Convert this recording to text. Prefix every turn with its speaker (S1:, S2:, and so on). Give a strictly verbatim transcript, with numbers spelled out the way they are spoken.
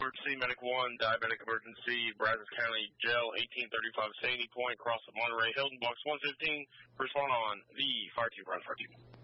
S1: Emergency, Medic one, Diabetic Emergency, Brazos County Jail, eighteen thirty-five Sandy Point, across the Monterey, Hilton, Box one fifteen. Respond on the fire team, Fire team.